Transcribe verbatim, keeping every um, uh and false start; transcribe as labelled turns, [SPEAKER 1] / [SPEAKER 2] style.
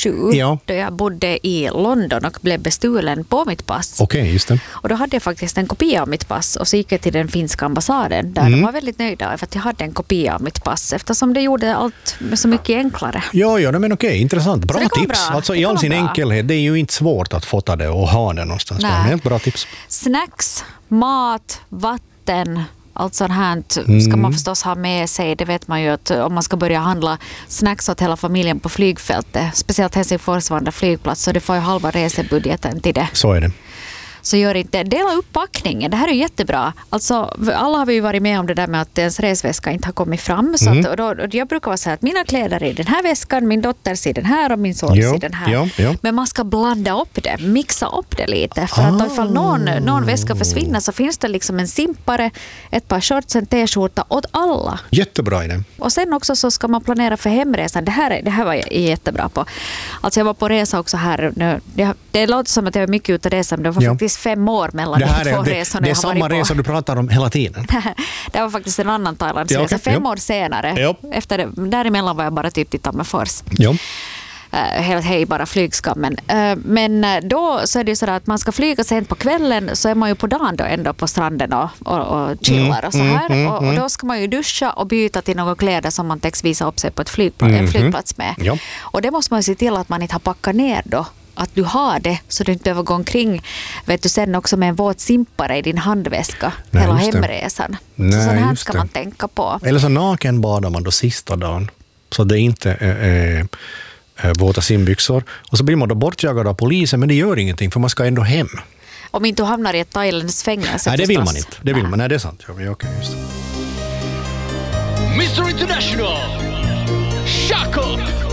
[SPEAKER 1] nittiosju
[SPEAKER 2] ja.
[SPEAKER 1] då jag bodde i London och blev bestulen på mitt pass.
[SPEAKER 2] Okej, okay, just det.
[SPEAKER 1] Och då hade jag faktiskt en kopia av mitt pass och så gick jag till den finska ambassaden där mm. de var väldigt nöjda för att jag hade en kopia av mitt pass eftersom det gjorde allt så mycket enklare.
[SPEAKER 2] Ja, ja, men okej, intressant. Bra tips.
[SPEAKER 1] Bra.
[SPEAKER 2] Alltså i all sin bra. enkelhet, det är ju inte svårt att fota det och ha det någonstans. Det är helt bra tips.
[SPEAKER 1] Snacks, mat, vatten, allt sånt här ska man förstås ha med sig. Det vet man ju att om man ska börja handla snacks åt hela familjen på flygfältet, speciellt Helsingfors Vanda flygplats, så det får ju halva resebudgeten till det.
[SPEAKER 2] Så är det.
[SPEAKER 1] Så gör inte, dela upp packningen. Det här är jättebra. Alltså, alla har vi ju varit med om det där med att ens resväska inte har kommit fram. Så
[SPEAKER 2] mm.
[SPEAKER 1] att, och då, och jag brukar vara så här att mina kläder är i den här väskan, min dotters i den här och min sons i den här.
[SPEAKER 2] Ja, ja.
[SPEAKER 1] Men man ska blanda upp det, mixa upp det lite. För ah. att ifall någon, någon väska försvinner så finns det liksom en simpare, ett par shorts, en t-skjorta åt alla.
[SPEAKER 2] Jättebra idé.
[SPEAKER 1] Och sen också så ska man planera för hemresan. Det här, det här var jag jättebra på. Alltså jag var på resa också här nu. Det, det låter som att jag är mycket ute och resa, men det var ja. faktiskt fem år mellan
[SPEAKER 2] det här
[SPEAKER 1] de två
[SPEAKER 2] är,
[SPEAKER 1] resorna
[SPEAKER 2] det, det är
[SPEAKER 1] jag har varit
[SPEAKER 2] samma
[SPEAKER 1] på.
[SPEAKER 2] resa du pratar om hela tiden.
[SPEAKER 1] Det var faktiskt en annan Thailandsresa.
[SPEAKER 2] Ja, okay.
[SPEAKER 1] Fem
[SPEAKER 2] ja.
[SPEAKER 1] år senare.
[SPEAKER 2] Ja.
[SPEAKER 1] Efter det, däremellan var jag bara typ till Tammerfors.
[SPEAKER 2] Ja.
[SPEAKER 1] Uh, helt hej, bara flygskammen. Uh, men då så är det ju så att man ska flyga sent på kvällen, så är man ju på dagen då ändå på stranden och, och, och chillar och så här. Mm, mm, och, och då ska man ju duscha och byta till några kläder som man täcks visa upp sig på ett flygpl- mm, en flygplats med.
[SPEAKER 2] Ja.
[SPEAKER 1] Och det måste man ju se till att man inte har packat ner då. Att du har det så du inte behöver gå omkring, vet du, sen också med en våt simpare i din handväska. Nej, hela hemresan.
[SPEAKER 2] Nej,
[SPEAKER 1] så sån här ska
[SPEAKER 2] det.
[SPEAKER 1] man tänka på.
[SPEAKER 2] Eller så naken badar man då sista dagen. Så det inte är, är, är våta simbyxor. Och så blir man då bortjagad av polisen, men det gör ingenting för man ska ändå hem.
[SPEAKER 1] Om inte du hamnar i ett Thailands fängelse.
[SPEAKER 2] Nej, det vill
[SPEAKER 1] förstås.
[SPEAKER 2] man inte. Det vill man. Nej, det är sant. Ja, men okej, just det.
[SPEAKER 3] mister International, Shako!